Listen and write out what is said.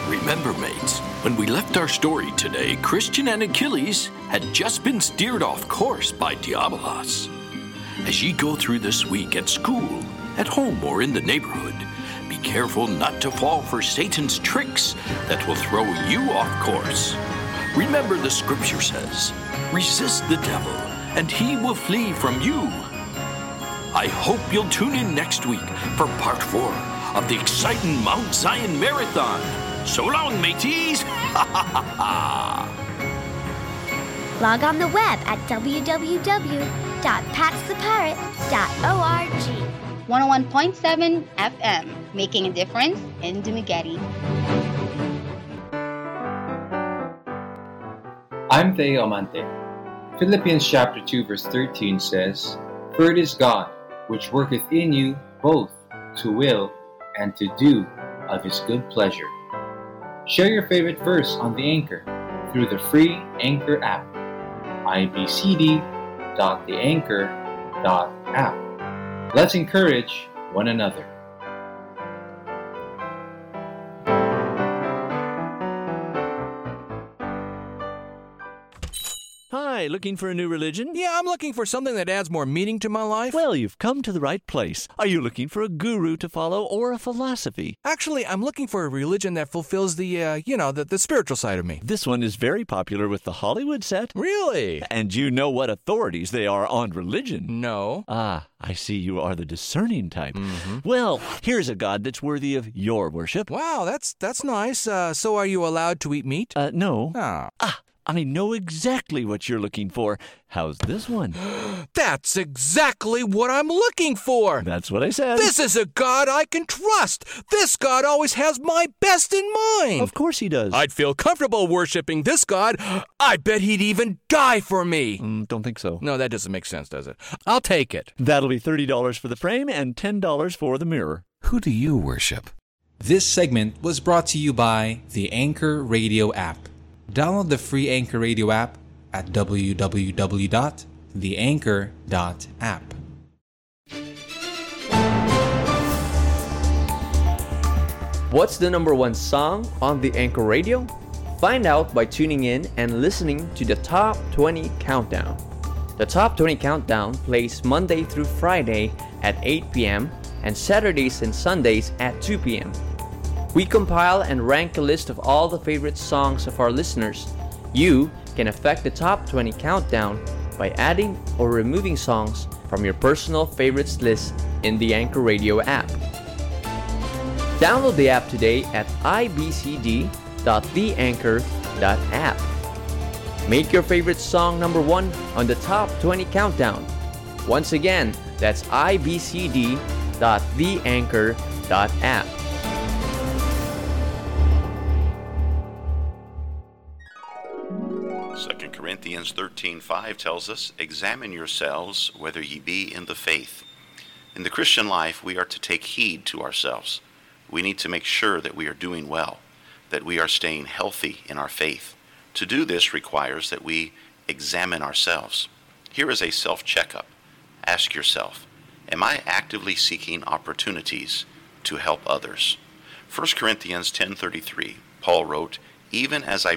Remember, mates, when we left our story today, Christian and Achilles had just been steered off course by Diabolos. As ye go through this week at school, at home, or in the neighborhood, be careful not to fall for Satan's tricks that will throw you off course. Remember the scripture says, resist the devil, and he will flee from you. I hope you'll tune in next week for part 4 of the exciting Mount Zion Marathon. So long, mateys! Log on the web at www.patsthepirate.org. 101.7 FM, making a difference in Dumaguete. I'm Theo Amante. Philippians chapter 2 verse 13 says, For it is God which worketh in you both to will and to do of his good pleasure. Share your favorite verse on the Anchor through the free Anchor app, ibcd.theanchor.app. Let's encourage one another. Hi, looking for a new religion? Yeah, I'm looking for something that adds more meaning to my life. Well, you've come to the right place. Are you looking for a guru to follow or a philosophy? Actually, I'm looking for a religion that fulfills the spiritual side of me. This one is very popular with the Hollywood set. Really? And you know what authorities they are on religion. No. Ah, I see you are the discerning type. Mm-hmm. Well, here's a God that's worthy of your worship. Wow, that's nice. So are you allowed to eat meat? No. Oh. I know exactly what you're looking for. How's this one? That's exactly what I'm looking for. That's what I said. This is a God I can trust. This God always has my best in mind. Of course he does. I'd feel comfortable worshiping this God. I bet he'd even die for me. Don't think so. No, that doesn't make sense, does it? I'll take it. That'll be $30 for the frame and $10 for the mirror. Who do you worship? This segment was brought to you by the Anchor Radio app. Download the free Anchor Radio app at www.theanchor.app. What's the number one song on the Anchor Radio? Find out by tuning in and listening to the Top 20 Countdown. The Top 20 Countdown plays Monday through Friday at 8 p.m. and Saturdays and Sundays at 2 p.m. We compile and rank a list of all the favorite songs of our listeners. You can affect the Top 20 Countdown by adding or removing songs from your personal favorites list in the Anchor Radio app. Download the app today at ibcd.theanchor.app. Make your favorite song number 1 on the Top 20 Countdown. Once again, that's ibcd.theanchor.app. 2 Corinthians 13:5 tells us, Examine yourselves whether ye be in the faith. In the Christian life, we are to take heed to ourselves. We need to make sure that we are doing well, that we are staying healthy in our faith. To do this requires that we examine ourselves. Here is a self-checkup. Ask yourself, am I actively seeking opportunities to help others? 1 Corinthians 10:33, Paul wrote, Even as I